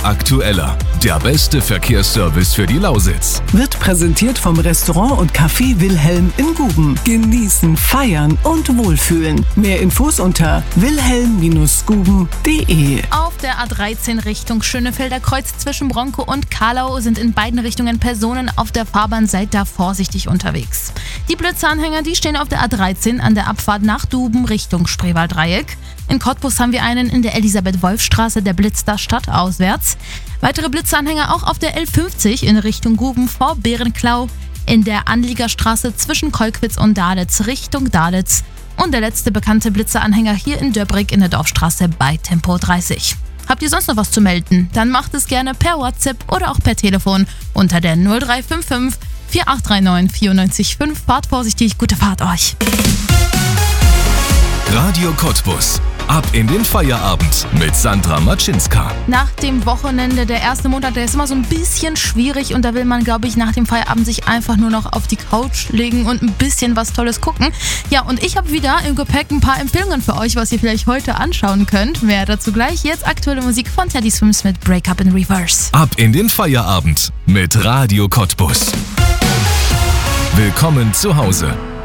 aktueller. Der beste Verkehrsservice für die Lausitz. Wird präsentiert vom Restaurant und Café Wilhelm in Guben. Genießen, feiern und wohlfühlen. Mehr Infos unter wilhelm-guben.de. Auf der A13 Richtung Schönefelder Kreuz zwischen Bronco und Kahlau sind in beiden Richtungen Personen auf der Fahrbahn. Seid da vorsichtig unterwegs. Die Blitzeranhänger, die stehen auf der A13 an der Abfahrt nach Duben Richtung Spreewald-Dreieck. In Cottbus haben wir einen in der Elisabeth-Wolf-Straße, der blitzt da stadtauswärts. Weitere Blitzeanhänger auch auf der L50 in Richtung Guben vor Bärenklau, in der Anliegerstraße zwischen Kolkwitz und Dahlitz Richtung Dahlitz und der letzte bekannte Blitzeranhänger hier in Döbrig in der Dorfstraße bei Tempo 30. Habt ihr sonst noch was zu melden? Dann macht es gerne per WhatsApp oder auch per Telefon unter der 0355 4839 94 5. Fahrt vorsichtig, gute Fahrt euch. Radio Cottbus. Ab in den Feierabend mit Sandra Matschinska. Nach dem Wochenende, der erste Montag, der ist immer so ein bisschen schwierig und da will man, glaube ich, nach dem Feierabend sich einfach nur noch auf die Couch legen und ein bisschen was Tolles gucken. Ja, und ich habe wieder im Gepäck ein paar Empfehlungen für euch, was ihr vielleicht heute anschauen könnt. Mehr dazu gleich. Jetzt aktuelle Musik von Teddy Swims mit Break Up in Reverse. Ab in den Feierabend mit Radio Cottbus. Willkommen zu Hause.